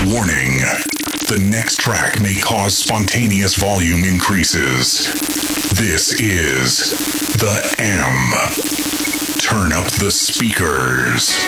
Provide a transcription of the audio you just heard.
Warning. The next track may cause spontaneous volume increases. This is the M. Turn up the speakers.